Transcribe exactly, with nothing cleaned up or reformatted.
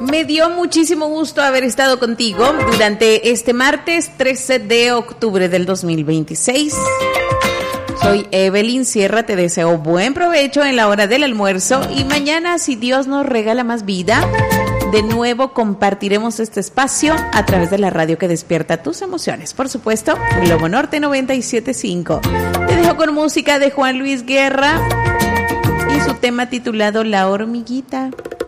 Me dio muchísimo gusto haber estado contigo durante este martes trece de octubre del dos mil veintiséis. Soy Evelyn Sierra, te deseo buen provecho en la hora del almuerzo y mañana, si Dios nos regala más vida, de nuevo compartiremos este espacio a través de la radio que despierta tus emociones. Por supuesto, Globo Norte noventa y siete punto cinco. Te dejo con música de Juan Luis Guerra y su tema titulado La Hormiguita.